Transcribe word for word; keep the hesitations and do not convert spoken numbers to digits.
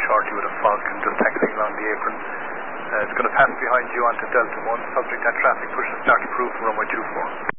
shortly with a fog and just taxiing along the apron. Uh, it's going to pass behind you onto Delta one, subject that traffic push to start approved for runway two four.